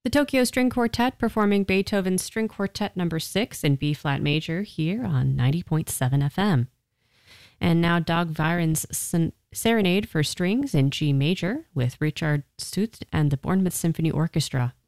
The Tokyo String Quartet performing Beethoven's String Quartet No. 6 in B-flat major here on 90.7 FM. And now Dag Viren's Serenade for Strings in G major with Richard Studt and the Bournemouth Symphony Orchestra.